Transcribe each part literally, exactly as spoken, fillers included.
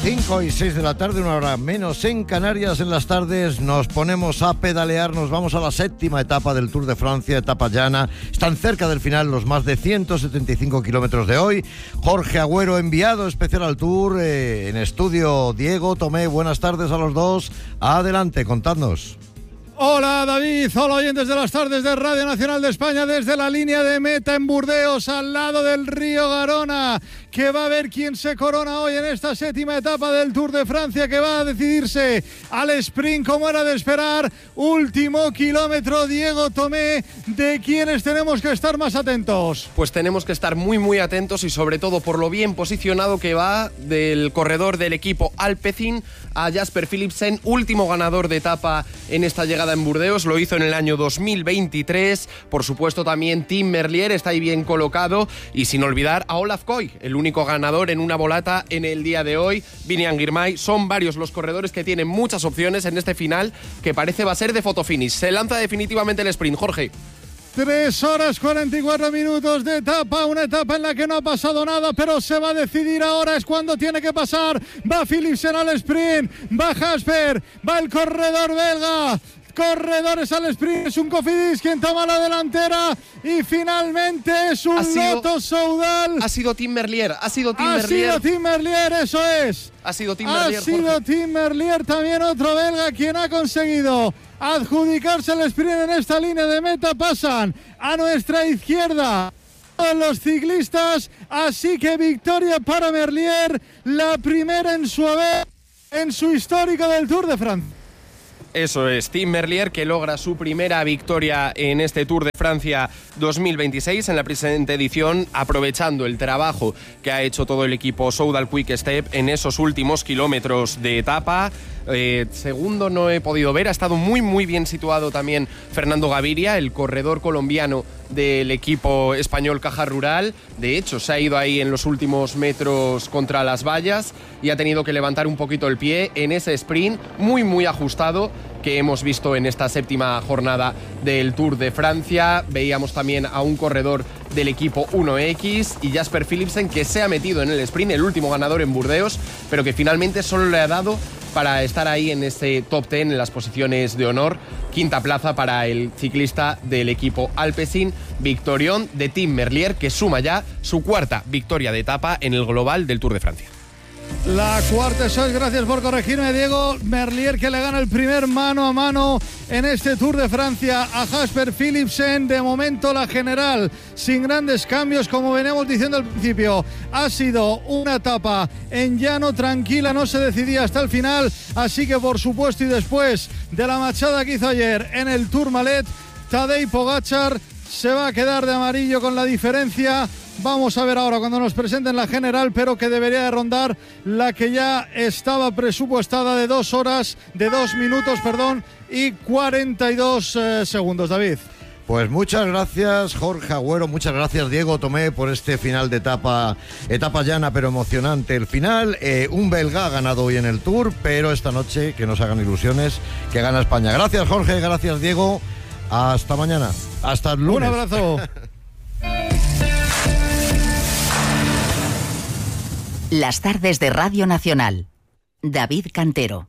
cinco y seis de la tarde, una hora menos en Canarias. En las tardes nos ponemos a pedalear, nos vamos a la séptima etapa del Tour de Francia, etapa llana. Están cerca del final los más de ciento setenta y cinco kilómetros de hoy. Jorge Agüero, enviado especial al Tour, eh, en estudio Diego Tomé. Buenas tardes a los dos. Adelante, contadnos. Hola David, hola oyentes de las tardes de Radio Nacional de España desde la línea de meta en Burdeos, al lado del río Garona, que va a ver quién se corona hoy en esta séptima etapa del Tour de Francia, que va a decidirse al sprint como era de esperar. Último kilómetro, Diego Tomé, ¿de quiénes tenemos que estar más atentos? Pues tenemos que estar muy muy atentos y sobre todo por lo bien posicionado que va del corredor del equipo Alpecin a Jasper Philipsen, último ganador de etapa en esta llegada en Burdeos, lo hizo en el año dos mil veintitrés. Por supuesto también Tim Merlier está ahí bien colocado, y sin olvidar a Olaf Koy, el único ganador en una volata en el día de hoy. Vinian Girmay, son varios los corredores que tienen muchas opciones en este final, que parece va a ser de fotofinish. Se lanza definitivamente el sprint, Jorge. Tres horas cuarenta y cuatro minutos de etapa, una etapa en la que no ha pasado nada, pero se va a decidir ahora, es cuando tiene que pasar. Va Philipsen al sprint, va Jasper, va el corredor belga. Corredores al sprint, es un Cofidis quien toma la delantera, y finalmente es un Lotto Soudal. Ha sido Tim Merlier, ha sido Tim ha Merlier. Ha sido Tim Merlier, eso es. Ha sido Tim ha Merlier. Ha sido Jorge. Tim Merlier, también otro belga, quien ha conseguido adjudicarse el sprint en esta línea de meta. Pasan a nuestra izquierda todos los ciclistas, así que victoria para Merlier, la primera en su haber, en su histórico del Tour de Francia. Eso es, Tim Merlier, que logra su primera victoria en este Tour de Francia dos mil veintiséis en la presente edición, aprovechando el trabajo que ha hecho todo el equipo Soudal Quick Step en esos últimos kilómetros de etapa. Eh, segundo no he podido ver, ha estado muy muy bien situado también Fernando Gaviria, el corredor colombiano del equipo español Caja Rural. De hecho, se ha ido ahí en los últimos metros contra las vallas y ha tenido que levantar un poquito el pie en ese sprint muy muy ajustado que hemos visto en esta séptima jornada del Tour de Francia. Veíamos también a un corredor del equipo uno equis y Jasper Philipsen, que se ha metido en el sprint, el último ganador en Burdeos, pero que finalmente solo le ha dado para estar ahí en ese top diez, en las posiciones de honor. Quinta plaza para el ciclista del equipo Alpecin, victorión de Tim Merlier, que suma ya su cuarta victoria de etapa en el global del Tour de Francia. La cuarta, eso es, gracias por corregirme, Diego. Merlier, que le gana el primer mano a mano en este Tour de Francia a Jasper Philipsen. De momento la general sin grandes cambios, como veníamos diciendo al principio. Ha sido una etapa en llano, tranquila, no se decidía hasta el final, así que por supuesto, y después de la machada que hizo ayer en el Tourmalet, Tadej Pogačar se va a quedar de amarillo con la diferencia. Vamos a ver ahora cuando nos presenten la general, pero que debería de rondar la que ya estaba presupuestada de dos horas, de dos minutos, perdón, y cuarenta y dos eh, segundos, David. Pues muchas gracias, Jorge Agüero, muchas gracias, Diego Tomé, por este final de etapa, etapa llana pero emocionante. El final, eh, un belga ha ganado hoy en el Tour, pero esta noche, que nos hagan ilusiones, que gana España. Gracias, Jorge, gracias, Diego. Hasta mañana, hasta el lunes. Un abrazo. Las tardes de Radio Nacional. David Cantero.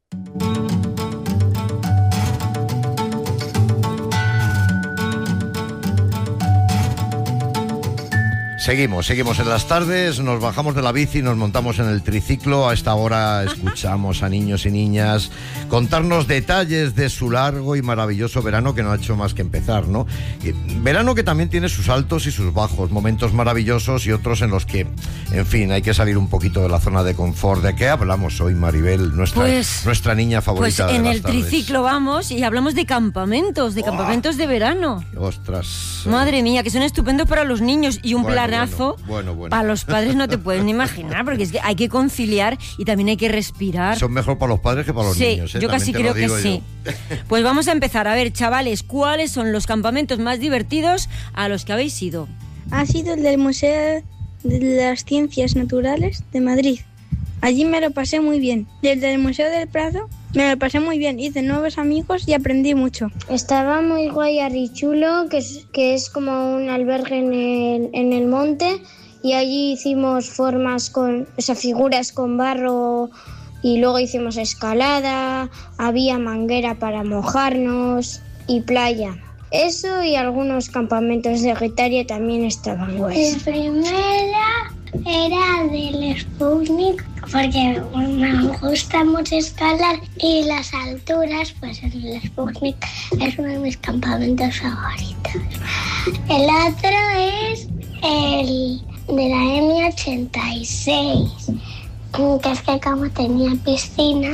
Seguimos, seguimos en las tardes, nos bajamos de la bici, nos montamos en el triciclo. A esta hora escuchamos a niños y niñas contarnos detalles de su largo y maravilloso verano, que no ha hecho más que empezar, ¿no? Y verano que también tiene sus altos y sus bajos, momentos maravillosos y otros en los que, en fin, hay que salir un poquito de la zona de confort. ¿De qué hablamos hoy, Maribel, nuestra, pues, nuestra niña favorita? Pues en de las el tardes. Triciclo vamos y hablamos de campamentos, de ¡Oh! campamentos de verano. Ostras. Madre mía, que son estupendos para los niños y un Bueno, planazo bueno, bueno, bueno. para los padres no te pueden imaginar, porque es que hay que conciliar y también hay que respirar. Son mejor para los padres que para los sí, niños, ¿eh? yo casi También te creo lo que digo sí. yo. Pues vamos a empezar. A ver, chavales, ¿cuáles son los campamentos más divertidos a los que habéis ido? Ha sido el del Museo de las Ciencias Naturales de Madrid. Allí me lo pasé muy bien. Y el del Museo del Prado me lo pasé muy bien. Hice nuevos amigos y aprendí mucho. Estaba muy guay Arrichulo, que es, que es como un albergue en el, en el monte, y allí hicimos formas con, o sea, figuras con barro y luego hicimos escalada, había manguera para mojarnos y playa. Eso y algunos campamentos de Guetaria también estaban guays. La primera era del Sputnik porque me gusta mucho escalar y las alturas, pues el Sputnik es uno de mis campamentos favoritos. El otro es el de la eme ochenta y seis, que es que como tenía piscina,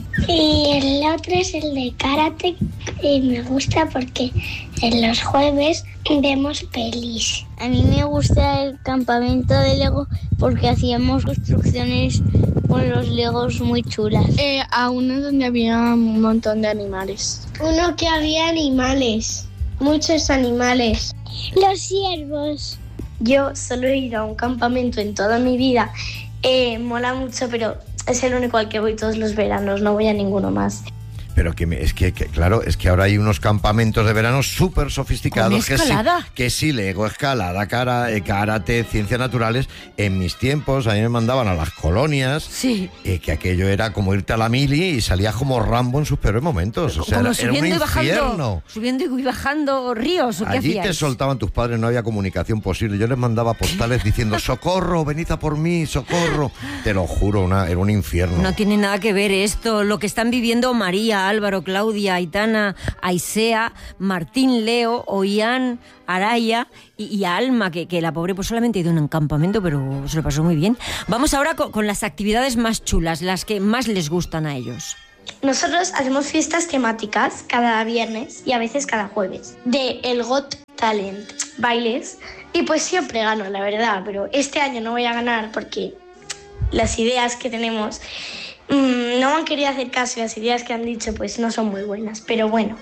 y el otro es el de karate y me gusta porque en los jueves vemos pelis. A mí me gusta el campamento de Lego porque hacíamos construcciones con los Legos muy chulas. Eh, a uno donde había un montón de animales. Uno que había animales, muchos animales. Los ciervos. Yo solo he ido a un campamento en toda mi vida. Eh, mola mucho, pero es el único al que voy todos los veranos, no voy a ninguno más. Pero que, me, es que, que, claro, es que ahora hay unos campamentos de verano súper sofisticados. ¿Con escalada? Que sí, que sí, Lego, escalada, cara, eh, karate, ciencias naturales. En mis tiempos, a mí me mandaban a las colonias. Sí. Eh, que aquello era como irte a la mili y salías como Rambo en sus peores momentos. O sea, como era, subiendo era un y bajando, infierno. subiendo y bajando ríos, ¿o qué Allí hacíais? te soltaban tus padres, no había comunicación posible. Yo les mandaba postales diciendo, socorro, venid a por mí, socorro. Te lo juro, una, era un infierno. No tiene nada que ver esto, lo que están viviendo María, Álvaro, Claudia, Aitana, Aisea, Martín, Leo, Oián, Araya y, y Alma, que, que la pobre pues solamente ha ido en un campamento, pero se lo pasó muy bien. Vamos ahora con, con las actividades más chulas, las que más les gustan a ellos. Nosotros hacemos fiestas temáticas cada viernes y a veces cada jueves de el Got Talent, bailes, y pues siempre gano, la verdad, pero este año no voy a ganar porque las ideas que tenemos mmm, no me han querido hacer caso y las ideas que han dicho pues no son muy buenas, pero bueno.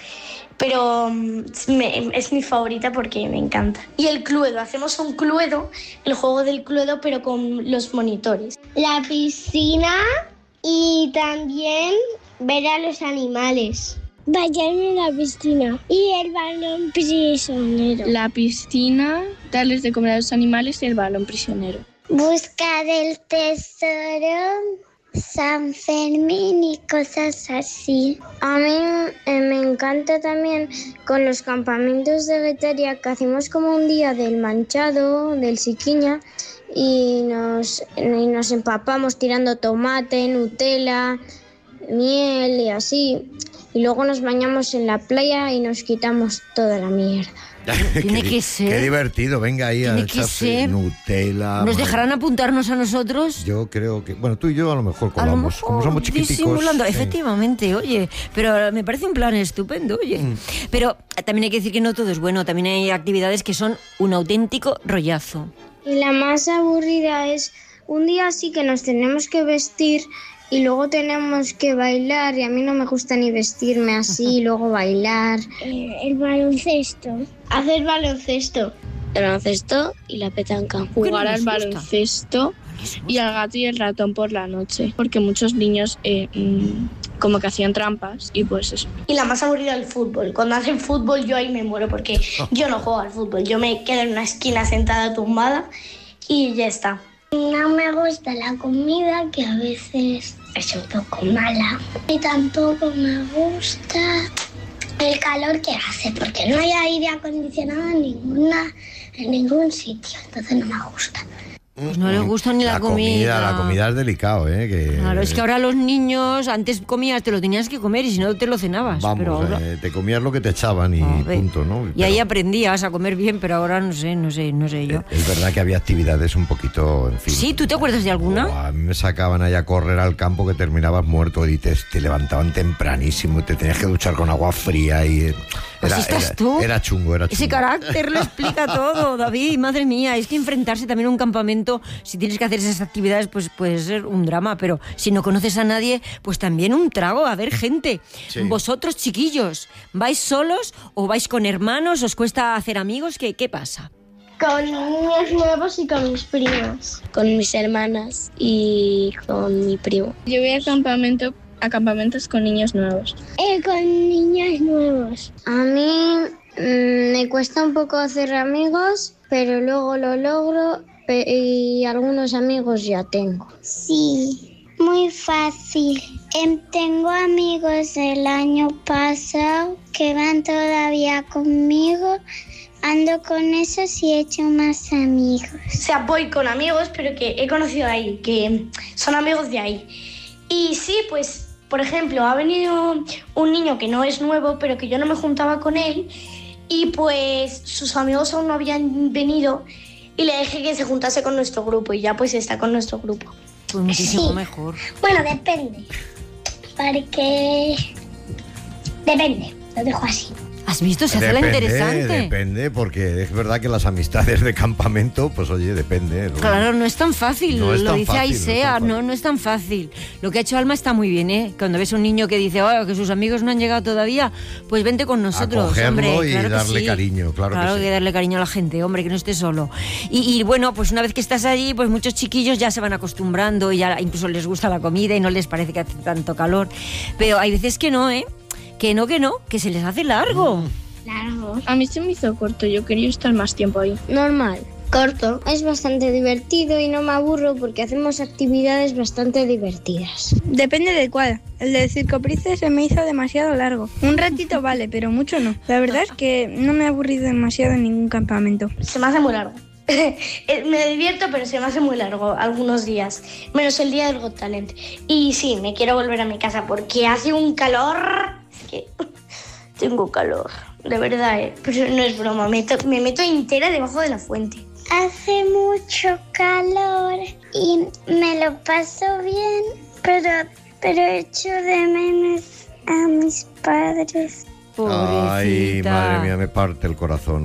Pero um, me, es mi favorita porque me encanta. Y el Cluedo, hacemos un Cluedo, el juego del Cluedo, pero con los monitores. La piscina y también ver a los animales. Bañarme en la piscina y el balón prisionero. La piscina, darles de comer a los animales y el balón prisionero. Buscar el tesoro, San Fermín y cosas así. A mí eh, me encanta también con los campamentos de Guetaria que hacemos como un día del manchado, del Siquiña, y nos, y nos empapamos tirando tomate, Nutella, miel y así. Y luego nos bañamos en la playa y nos quitamos toda la mierda. Tiene qué, que ser. Qué divertido, venga ahí a Tiene que echarse ser. Nutella. ¿Nos madre. dejarán apuntarnos a nosotros? Yo creo que, bueno, tú y yo a lo mejor A lo colamos, mejor como somos chiquiticos. disimulando, sí. Efectivamente, oye, pero me parece un plan estupendo, oye. Mm. Pero también hay que decir que no todo es bueno, también hay actividades que son un auténtico rollazo. Y la más aburrida es un día así que nos tenemos que vestir y luego tenemos que bailar, y a mí no me gusta ni vestirme así y luego bailar. Eh, el baloncesto. Hacer baloncesto. El baloncesto y la petanca. Jugar nos al gusta? baloncesto y al gato y el ratón por la noche, porque muchos niños eh, mmm, como que hacían trampas y pues eso. Y la más aburrida, el fútbol. Cuando hacen fútbol yo ahí me muero porque yo no juego al fútbol. Yo me quedo en una esquina sentada tumbada y ya está. No me gusta la comida, que a veces es un poco mala. Y tampoco me gusta el calor que hace, porque no hay aire acondicionado en, ninguna, en ningún sitio, entonces no me gusta. Pues no les gusta ni la, la comida. comida. La comida es delicado, ¿eh? Que, Claro, es que ahora los niños, antes comías, te lo tenías que comer y si no te lo cenabas. Vamos, pero ahora... eh, te comías lo que te echaban y A ver. punto, ¿no? Y Pero ahí aprendías a comer bien, pero ahora no sé, no sé, no sé yo. es verdad que había actividades un poquito, en fin. Sí, ¿tú te acuerdas de alguna? Oh, a mí me sacaban allá a correr al campo que terminabas muerto y te, te levantaban tempranísimo y te tenías que duchar con agua fría y eh, era, Así estás era, tú. era chungo, era chungo. Ese carácter lo explica todo, David, madre mía. Es que enfrentarse también a un campamento, si tienes que hacer esas actividades, pues puede ser un drama, pero si no conoces a nadie, pues también un trago, a ver gente. Sí. Vosotros, chiquillos, ¿vais solos o vais con hermanos? ¿Os cuesta hacer amigos? ¿Qué, qué pasa? Con niños nuevos y con mis primos. Con mis hermanas y con mi primo. Yo voy a campamento, a campamentos con niños nuevos. Eh, con niños nuevos. A mí mmm, me cuesta un poco hacer amigos, pero luego lo logro. pe- y algunos amigos ya tengo. Sí, muy fácil. Em, tengo amigos del año pasado que van todavía conmigo. Ando con esos y he hecho más amigos. O sea, voy con amigos, pero que he conocido ahí, que son amigos de ahí. Y sí, pues, por ejemplo, ha venido un niño que no es nuevo, pero que yo no me juntaba con él, y pues sus amigos aún no habían venido, y le dije que se juntase con nuestro grupo, y ya pues está con nuestro grupo. Pues muchísimo Sí. mejor. Bueno, depende. Porque... Depende, lo dejo así. ¿Has visto? Se hace la Depende, interesante. depende, porque es verdad que las amistades de campamento, pues oye, depende. ¿no? Claro, no es tan fácil, No es lo tan dice fácil, no es tan Aisea, fácil. no, no es tan fácil. Lo que ha hecho Alma está muy bien, ¿eh? Cuando ves un niño que dice, oh, que sus amigos no han llegado todavía, pues vente con nosotros, Acogerlo hombre. y Claro que darle sí. cariño, claro que sí. que darle cariño a la gente, hombre, que no esté solo. Y, y bueno, pues una vez que estás allí, pues muchos chiquillos ya se van acostumbrando y ya incluso les gusta la comida y no les parece que hace tanto calor. Pero hay veces que no, ¿eh? Que no, que no, que se les hace largo. Mm. Largo. A mí se me hizo corto, yo quería estar más tiempo ahí. Normal. Corto. Es bastante divertido y no me aburro porque hacemos actividades bastante divertidas. Depende de cuál. El del Circo Price se me hizo demasiado largo. Un ratito vale, pero mucho no. La verdad es que no me he aburrido demasiado en ningún campamento. Se me hace muy largo. Me divierto, pero se me hace muy largo algunos días, menos el día del Got Talent. Y sí, me quiero volver a mi casa porque hace un calor. Es que tengo calor, de verdad, ¿eh? Pero no es broma, me, to- me meto entera debajo de la fuente. Hace mucho calor y me lo paso bien, pero, pero echo de menos a mis padres. Ay, Pobrecita. madre mía, me parte el corazón.